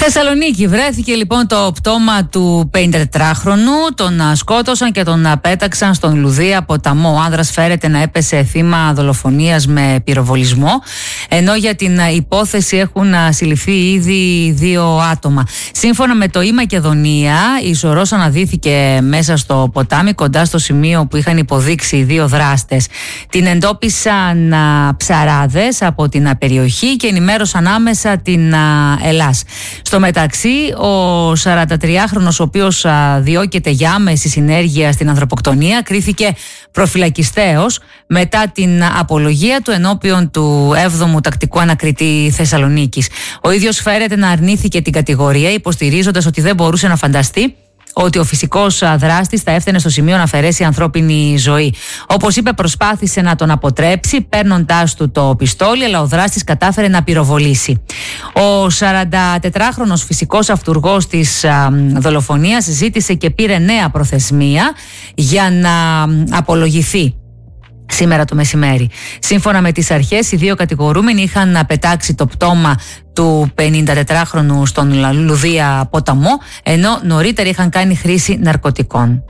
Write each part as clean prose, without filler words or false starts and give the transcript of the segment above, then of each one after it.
Θεσσαλονίκη βρέθηκε λοιπόν το πτώμα του 54χρονου. Τον σκότωσαν και τον πέταξαν στον Λουδία ποταμό. Ο άνδρας φέρεται να έπεσε θύμα δολοφονίας με πυροβολισμό, ενώ για την υπόθεση έχουν συλληφθεί ήδη 2 άτομα. Σύμφωνα με το ΙΜακεδονία, η Σωρός αναδύθηκε μέσα στο ποτάμι, κοντά στο σημείο που είχαν υποδείξει οι 2 δράστες. Την εντόπισαν ψαράδες από την περιοχή και ενημέρωσαν άμεσα την Ελλάς. Στο μεταξύ, ο 43χρονος, ο οποίος διώκεται για άμεση συνέργεια στην ανθρωποκτονία, κρίθηκε προφυλακιστέως μετά την απολογία του ενώπιον του 7ου Τακτικού Ανακριτή Θεσσαλονίκης. Ο ίδιος φέρεται να αρνήθηκε την κατηγορία, υποστηρίζοντας ότι δεν μπορούσε να φανταστεί ότι ο φυσικός δράστης θα έφτανε στο σημείο να αφαιρέσει ανθρώπινη ζωή. Όπως είπε, προσπάθησε να τον αποτρέψει παίρνοντάς του το πιστόλι, αλλά ο δράστης κατάφερε να πυροβολήσει. Ο 44χρονος φυσικός αυτουργός της δολοφονίας ζήτησε και πήρε νέα προθεσμία για να απολογηθεί σήμερα το μεσημέρι. Σύμφωνα με τις αρχές, οι 2 κατηγορούμενοι είχαν πετάξει το πτώμα του 54χρονου στον Λουδία ποταμό, ενώ νωρίτερα είχαν κάνει χρήση ναρκωτικών.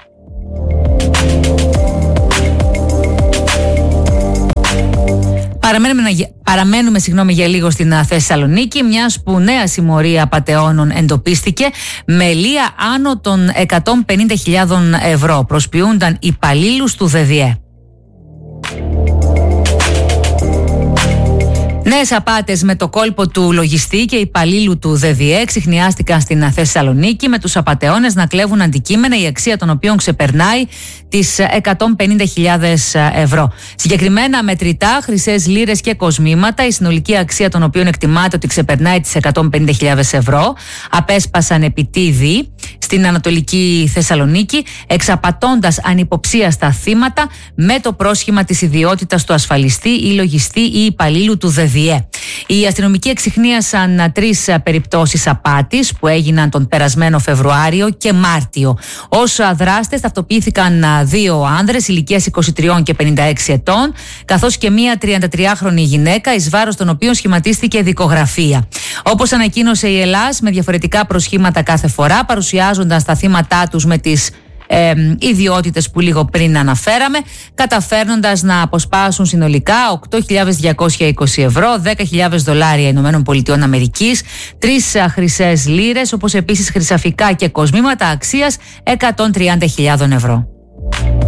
Παραμένουμε για λίγο στην Θεσσαλονίκη, μιας που νέα συμμορία απατεώνων εντοπίστηκε με λία άνω των 150.000 ευρώ. Προσποιούνταν υπαλλήλους του ΔΔΕ. Νέες απάτες με το κόλπο του λογιστή και υπαλλήλου του ΔΔΕ ξιχνιάστηκαν στην Θεσσαλονίκη, με τους απατεώνες να κλέβουν αντικείμενα η αξία των οποίων ξεπερνάει τις 150.000 ευρώ. Συγκεκριμένα μετρητά, χρυσές λίρες και κοσμήματα, η συνολική αξία των οποίων εκτιμάται ότι ξεπερνάει τις 150.000 ευρώ, απέσπασαν επιτίδη στην Ανατολική Θεσσαλονίκη, εξαπατώντας ανυποψίαστα θύματα με το πρόσχημα της ιδιότητας του ασφαλιστή ή λογιστή ή υπαλλήλου του ΔΔΕ. Οι αστυνομικοί εξιχνίασαν 3 περιπτώσεις απάτης που έγιναν τον περασμένο Φεβρουάριο και Μάρτιο. Ως δράστες ταυτοποιήθηκαν 2 άνδρες ηλικίας 23 και 56 ετών, καθώς και μία 33χρονη γυναίκα, εις βάρος των οποίων σχηματίστηκε δικογραφία. Όπως ανακοίνωσε η Ελλάς, με διαφορετικά προσχήματα κάθε φορά, παρουσιάζονταν στα θύματά τους με τις ιδιότητες που λίγο πριν αναφέραμε, καταφέρνοντας να αποσπάσουν συνολικά 8.220 ευρώ, 10.000 δολάρια Ηνωμένων Πολιτειών Αμερικής, 3 χρυσές λίρες, όπως επίσης χρυσαφικά και κοσμήματα αξίας 130.000 ευρώ.